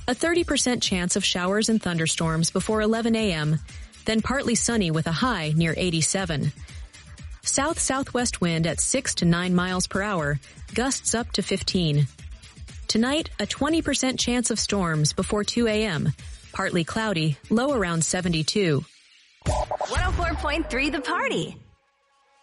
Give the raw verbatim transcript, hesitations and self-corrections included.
A thirty percent chance of showers and thunderstorms before eleven a.m., then partly sunny with a high near eighty-seven. South-southwest wind at six to nine miles per hour, gusts up to fifteen. Tonight, a twenty percent chance of storms before two a.m., partly cloudy, low around seventy-two. one oh four point three The Party.